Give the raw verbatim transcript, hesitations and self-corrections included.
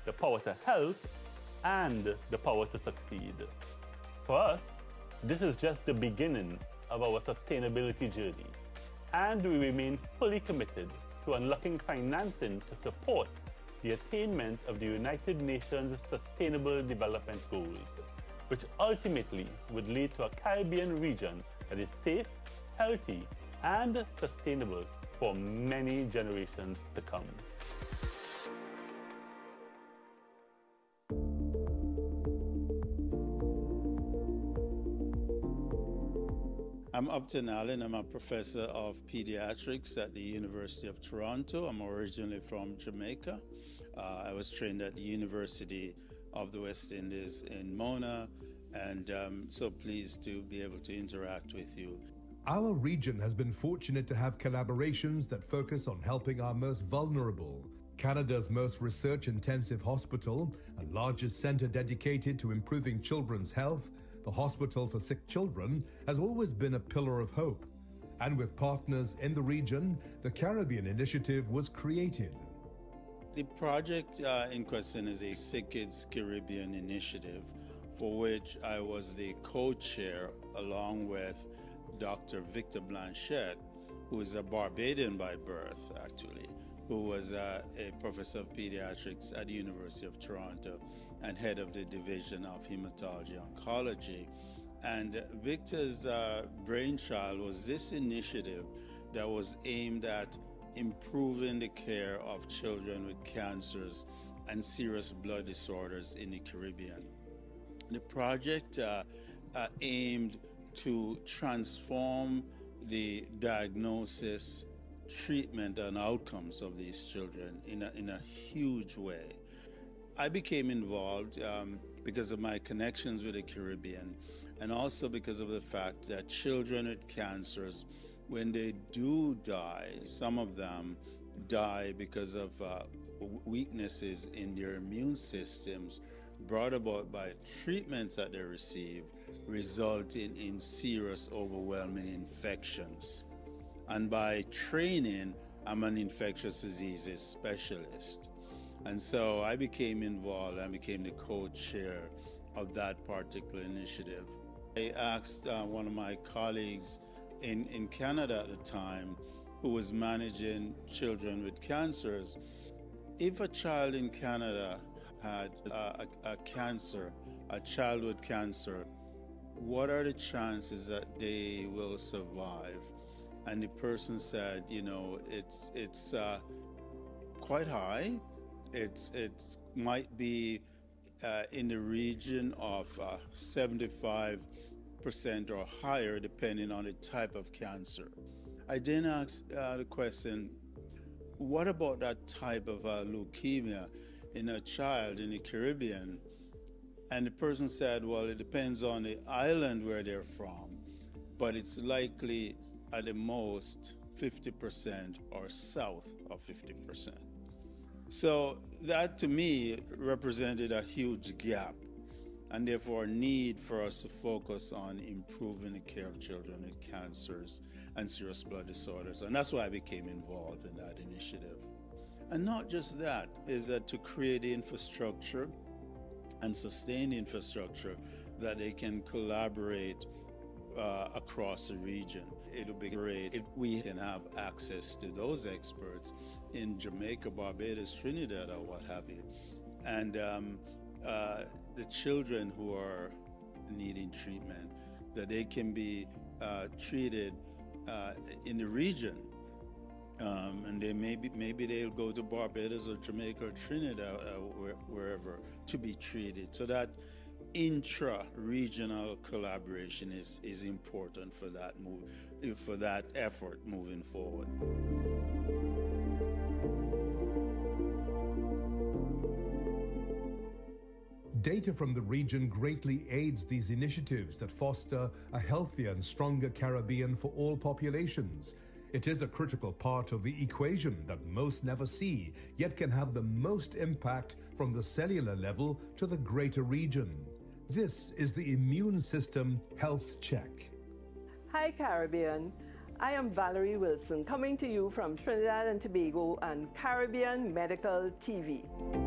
the power to help, and the power to succeed. For us, this is just the beginning of our sustainability journey, and we remain fully committed to unlocking financing to support the attainment of the United Nations Sustainable Development Goals, which ultimately would lead to a Caribbean region that is safe, healthy, and sustainable for many generations to come. I'm Upton Allen. I'm a professor of pediatrics at the University of Toronto. I'm originally from Jamaica. Uh, I was trained at the University of the West Indies in Mona, and um, so pleased to be able to interact with you. Our region has been fortunate to have collaborations that focus on helping our most vulnerable. Canada's most research-intensive hospital and largest centre dedicated to improving children's health, the Hospital for Sick Children, has always been a pillar of hope. And with partners in the region, the Caribbean Initiative was created. The project uh, in question is a Sick Kids Caribbean Initiative, for which I was the co-chair along with Doctor Victor Blanchette, who is a Barbadian by birth, actually, who was uh, a professor of pediatrics at the University of Toronto and head of the Division of Hematology Oncology. And Victor's uh, brainchild was this initiative that was aimed at improving the care of children with cancers and serious blood disorders in the Caribbean. The project uh, uh, aimed to transform the diagnosis, treatment, and outcomes of these children in a, in a huge way. I became involved um, because of my connections with the Caribbean, and also because of the fact that children with cancers, when they do die, some of them die because of uh, weaknesses in their immune systems brought about by treatments that they receive, resulting in serious, overwhelming infections. And by training, I'm an infectious diseases specialist. And so I became involved, I became the co-chair of that particular initiative. I asked uh, one of my colleagues in, in Canada at the time, who was managing children with cancers, if a child in Canada had a, a, a cancer, a child with cancer, what are the chances that they will survive? And the person said, you know, it's it's uh, quite high. It's it might be uh, in the region of uh, seventy-five percent or higher, depending on the type of cancer. I then asked uh, the question, what about that type of uh, leukemia in a child in the Caribbean? And the person said, well, it depends on the island where they're from, but it's likely at the most fifty percent or south of fifty percent. So that to me represented a huge gap, and therefore a need for us to focus on improving the care of children with cancers and serious blood disorders. And that's why I became involved in that initiative. And not just that, is that to create the infrastructure and sustain the infrastructure that they can collaborate uh, across the region. It'll be great if we can have access to those experts in Jamaica, Barbados, Trinidad, or what have you. And um, uh, the children who are needing treatment, that they can be uh, treated uh, in the region. Um, and they maybe maybe they'll go to Barbados or Jamaica or Trinidad, uh, where, wherever, to be treated. So that intra-regional collaboration is, is important for that move, for that effort moving forward. Data from the region greatly aids these initiatives that foster a healthier and stronger Caribbean for all populations. It is a critical part of the equation that most never see, yet can have the most impact from the cellular level to the greater region. This is the Immune System Health Check. Hi Caribbean, I am Valerie Wilson, coming to you from Trinidad and Tobago and Caribbean Medical T V.